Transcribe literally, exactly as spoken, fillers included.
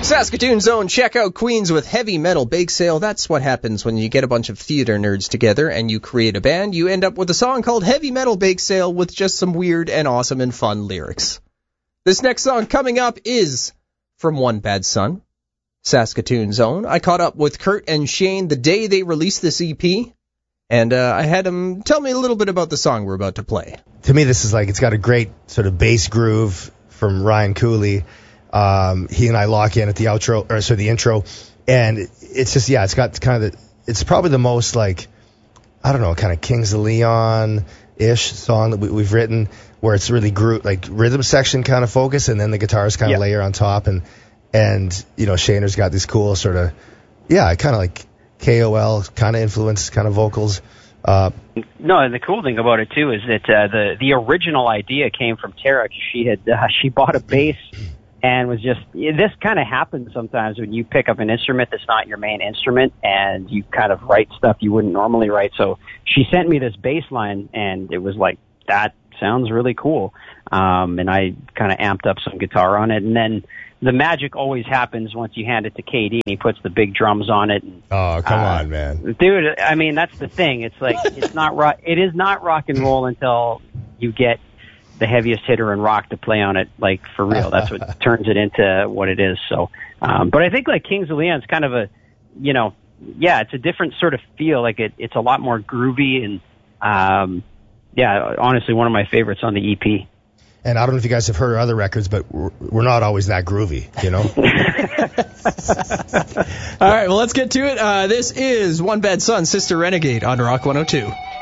Saskatoon's own Check Out Queens with Heavy Metal Bake Sale. That's what happens when you get a bunch of theater nerds together and you create a band. You end up with a song called Heavy Metal Bake Sale with just some weird and awesome and fun lyrics. This next song coming up is from One Bad Son, Saskatoon's own. I caught up with Kurt and Shane the day they released this E P, and uh, I had them tell me a little bit about the song we're about to play. To me, this is like, it's got a great sort of bass groove from Ryan Cooley. Um, he and I lock in at the outro, or so the intro, and it's just, yeah, it's got kind of the, it's probably the most like, I don't know, kind of Kings of Leon-ish song that we, we've written, where it's really gro- like rhythm section kind of focus, and then the guitars kind of yeah. layer on top, and, and, you know, Shaner's got these cool sort of, yeah, kind of like K O L kind of influence kind of vocals. Uh, no, and the cool thing about it too is that uh, the the original idea came from Tara. She had uh, she bought a bass and was just, this kind of happens sometimes when you pick up an instrument that's not your main instrument and you kind of write stuff you wouldn't normally write. So she sent me this bass line and it was like, that sounds really cool. Um, and I kind of amped up some guitar on it, and then the magic always happens once you hand it to K D and he puts the big drums on it. And, oh, come uh, on, man. Dude, I mean, that's the thing. It's like, it's not rock, it is not rock and roll until you get the heaviest hitter in rock to play on it, like, for real. That's what turns it into what it is. So, um, but I think like Kings of Leon's kind of a, you know, yeah, it's a different sort of feel. Like it, it's a lot more groovy and, um, yeah, honestly, one of my favorites on the E P. And I don't know if you guys have heard our other records, but we're, we're not always that groovy, you know? All right, well, let's get to it. Uh, this is One Bad Son, Sister Renegade on Rock one oh two.